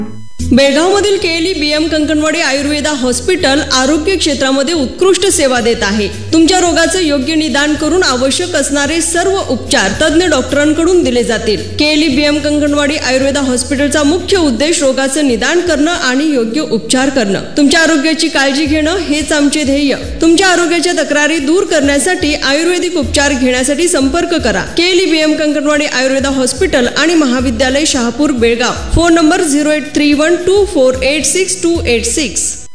बेळगावमधील KLE BM Kankanwadi Ayurveda hospital आरोग्य क्षेत्रामध्ये उत्कृष्ट सेवा देत आहे. तुमच्या रोगाचं योग्य निदान करून आवश्यक असणारे सर्व उपचार तज्ञ डॉक्टरांकडून दिले जातील. केएलई बीएम कंकणवाडी आयुर्वेदा हॉस्पिटलचा मुख्य उद्देश रोगाचं निदान करणं आणि योग्य उपचार करणं. तुमच्या आरोग्याची काळजी घेणं हेच आमचे ध्येय. तुमच्या आरोग्याच्या तक्रारी दूर करण्यासाठी आयुर्वेदिक उपचार घेण्यासाठी संपर्क करा. KLE BM Kankanwadi Ayurveda hospital आणि महाविद्यालय शहापूर बेळगाव. Phone number 08312486 286.